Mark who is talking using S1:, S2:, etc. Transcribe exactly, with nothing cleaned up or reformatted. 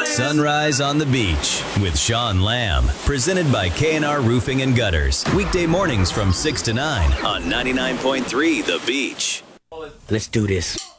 S1: Sunrise on the Beach with Sean Lamb. Presented by K and R Roofing and Gutters. Weekday mornings from six to nine on ninety-nine point three The Beach.
S2: Let's do this.